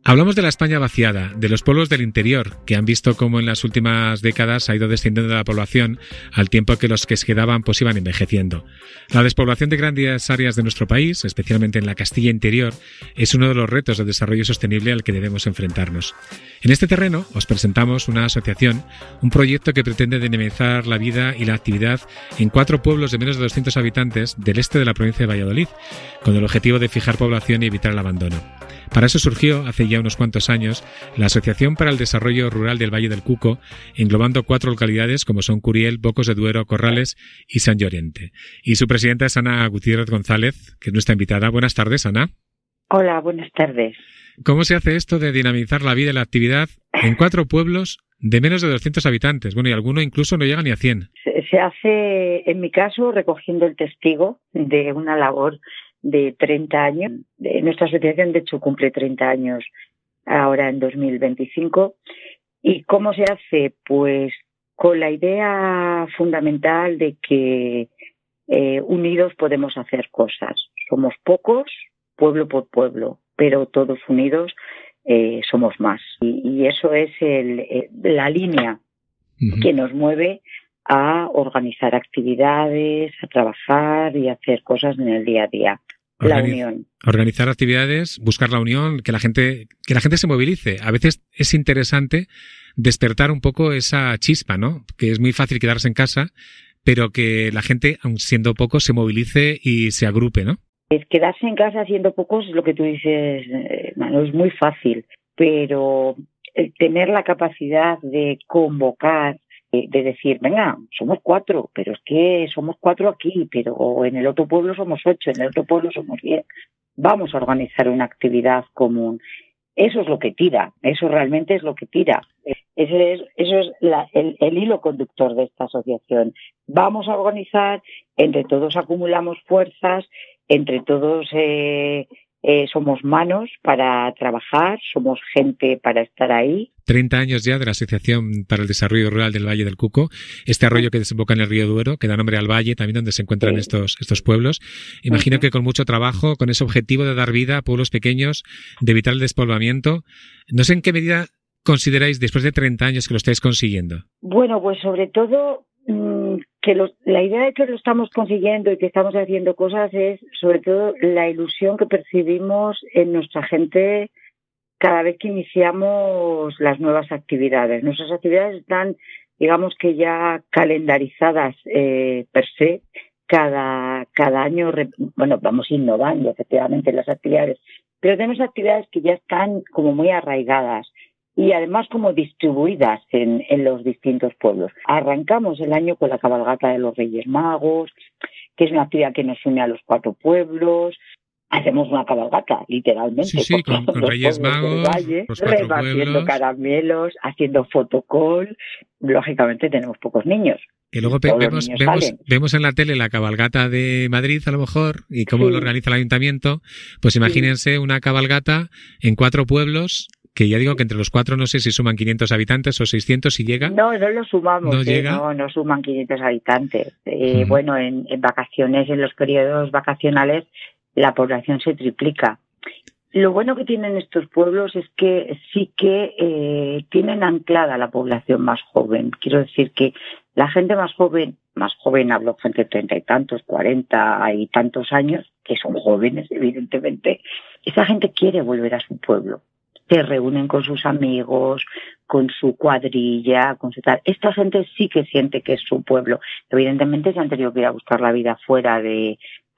Hablamos de la España vaciada, de los pueblos del interior, que han visto cómo en las últimas décadas ha ido descendiendo la población al tiempo que los que se quedaban pues iban envejeciendo. La despoblación de grandes áreas de nuestro país, especialmente en la Castilla interior, es uno de los retos de desarrollo sostenible al que debemos enfrentarnos. En este terreno os presentamos una asociación, un proyecto que pretende dinamizar la vida y la actividad en 4 pueblos de menos de 200 habitantes del este de la provincia de Valladolid, con el objetivo de fijar población y evitar el abandono. Para eso surgió, hace ya unos cuantos años, la Asociación para el Desarrollo Rural del Valle del Cuco, englobando 4 localidades como son Curiel, Bocos de Duero, Corrales y San Llorente. Y su presidenta es Ana Gutiérrez González, que es nuestra invitada. Buenas tardes, Ana. Hola, buenas tardes. ¿Cómo se hace esto de dinamizar la vida y la actividad en 4 pueblos de menos de 200 habitantes? Bueno, y alguno incluso no llega ni a 100. Se hace, en mi caso, recogiendo el testigo de una labor de 30 años. Nuestra asociación, de hecho, cumple 30 años ahora en 2025. ¿Y cómo se hace? Pues con la idea fundamental de que unidos podemos hacer cosas. Somos pocos, pueblo por pueblo, pero todos unidos somos más. Y eso es la línea que nos mueve a organizar actividades, a trabajar y a hacer cosas en el día a día. La unión. Organizar actividades, buscar la unión, que la gente se movilice. A veces es interesante despertar un poco esa chispa, ¿no? Que es muy fácil quedarse en casa, pero que la gente, aun siendo pocos, se movilice y se agrupe, ¿no? Quedarse en casa siendo pocos es lo que tú dices, Manu, es muy fácil, pero tener la capacidad de convocar, de decir, venga, somos 4, pero es que somos 4 aquí, pero en el otro pueblo somos 8, en el otro pueblo somos 10. Vamos a organizar una actividad común. Eso es lo que tira, eso realmente es lo que tira. Eso es el hilo conductor de esta asociación. Vamos a organizar, entre todos acumulamos fuerzas, entre todos somos manos para trabajar, somos gente para estar ahí. 30 años ya de la Asociación para el Desarrollo Rural del Valle del Cuco, este arroyo que desemboca en el río Duero, que da nombre al valle también donde se encuentran estos pueblos. Imagino que con mucho trabajo, con ese objetivo de dar vida a pueblos pequeños, de evitar el despoblamiento. No sé en qué medida consideráis, después de 30 años, que lo estáis consiguiendo. Bueno, pues sobre todo que la idea de que lo estamos consiguiendo y que estamos haciendo cosas es sobre todo la ilusión que percibimos en nuestra gente cada vez que iniciamos las nuevas actividades. Nuestras actividades están, digamos que ya calendarizadas per se. Cada año, vamos innovando efectivamente las actividades, pero tenemos actividades que ya están como muy arraigadas y además como distribuidas en los distintos pueblos. Arrancamos el año con la cabalgata de los Reyes Magos, que es una actividad que nos une a los 4 pueblos. Hacemos una cabalgata, literalmente. Sí, con Reyes Magos, valle, los 4 repartiendo pueblos, caramelos, haciendo fotocall. Lógicamente tenemos pocos niños. Y luego vemos en la tele la cabalgata de Madrid, a lo mejor, y cómo lo organiza el ayuntamiento. Pues imagínense una cabalgata en 4 pueblos, que ya digo que entre los 4 no sé si suman 500 habitantes o 600 si llega. No lo sumamos. No suman 500 habitantes. Bueno, en vacaciones, en los periodos vacacionales, la población se triplica. Lo bueno que tienen estos pueblos es que sí que tienen anclada la población más joven. Quiero decir que la gente más joven, hablo gente de 30 y tantos, 40 y tantos años, que son jóvenes, evidentemente, esa gente quiere volver a su pueblo. Se reúnen con sus amigos, con su cuadrilla, con su tal. Esta gente sí que siente que es su pueblo. Evidentemente se han tenido que ir a buscar la vida fuera del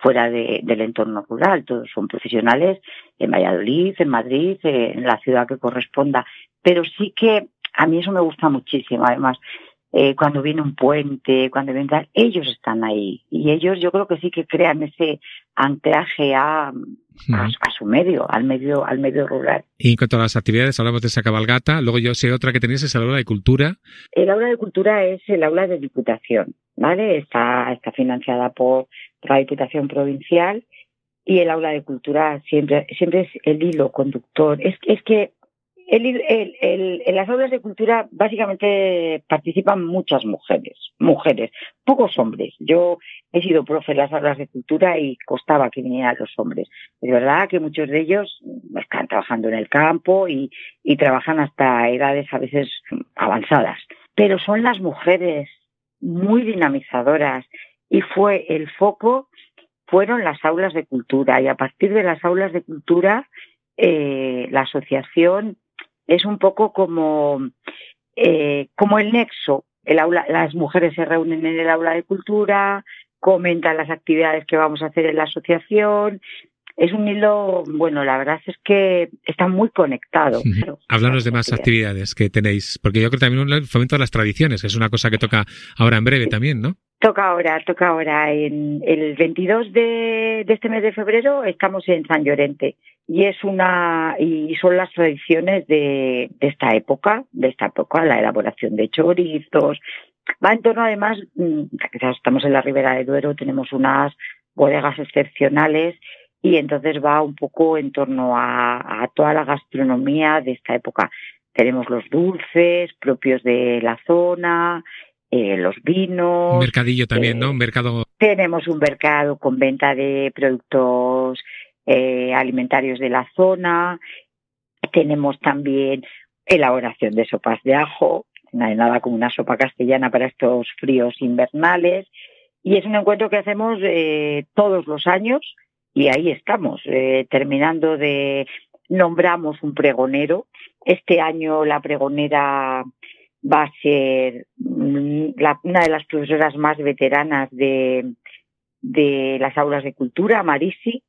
entorno rural. Todos son profesionales en Valladolid, en Madrid, en la ciudad que corresponda. Pero sí que a mí eso me gusta muchísimo. Además, cuando viene un puente, cuando viene tal, ellos están ahí. Y ellos yo creo que sí que crean ese anclaje a su medio, al medio rural. Y en cuanto a las actividades, hablamos de esa cabalgata. Luego yo sé otra que tenéis, es el aula de cultura. El aula de cultura es el aula de Diputación, ¿vale? Está financiada por la Diputación Provincial y el aula de cultura siempre es el hilo conductor. Es que en las aulas de cultura básicamente participan muchas mujeres, pocos hombres. Yo he sido profe en las aulas de cultura y costaba que vinieran los hombres. Es verdad que muchos de ellos nos trabajando en el campo y trabajan hasta edades a veces avanzadas. Pero son las mujeres muy dinamizadoras y el foco fueron las aulas de cultura, y a partir de las aulas de cultura la asociación es un poco como el nexo. Las mujeres se reúnen en el aula de cultura, comentan las actividades que vamos a hacer en la asociación. Es un hilo, bueno, la verdad es que está muy conectado. Háblanos de más actividades que tenéis, porque yo creo que también el fomento de las tradiciones, que es una cosa que toca ahora en breve también, ¿no? Toca ahora. En el 22 de este mes de febrero estamos en San Llorente y son las tradiciones de esta época, la elaboración de chorizos. Va en torno, además, quizás estamos en la Ribera del Duero, tenemos unas bodegas excepcionales y entonces va un poco en torno a toda la gastronomía de esta época. Tenemos los dulces propios de la zona, los vinos. Un mercadillo también, ¿no? Un mercado. Tenemos un mercado con venta de productos alimentarios de la zona. Tenemos también elaboración de sopas de ajo. No hay nada como una sopa castellana para estos fríos invernales. Y es un encuentro que hacemos todos los años y ahí estamos, nombramos un pregonero. Este año la pregonera va a ser una de las profesoras más veteranas de las aulas de cultura, Marisi,